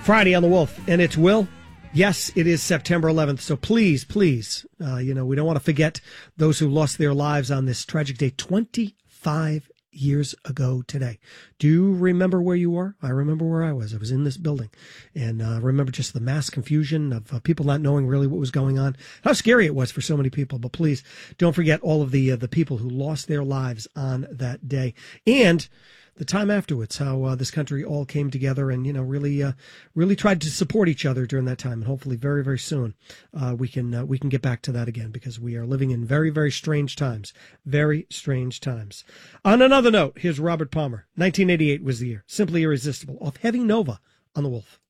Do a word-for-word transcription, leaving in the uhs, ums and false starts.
Friday on the Wolf, and it's Will. Yes, it is September eleventh, so please, please, uh, you know, we don't want to forget those who lost their lives on this tragic day twenty-five years ago today. Do you remember where you were? I remember where I was. I was in this building, and uh, remember just the mass confusion of uh, people not knowing really what was going on, how scary it was for so many people. But please don't forget all of the uh, the people who lost their lives on that day, and the time afterwards, how uh, this country all came together and, you know, really, uh, really tried to support each other during that time. And hopefully very, very soon, uh, we can, uh, we can get back to that again, because we are living in very, very strange times, very strange times. On another note, here's Robert Palmer. nineteen eighty-eight was the year. Simply Irresistible, off Heavy Nova on the Wolf.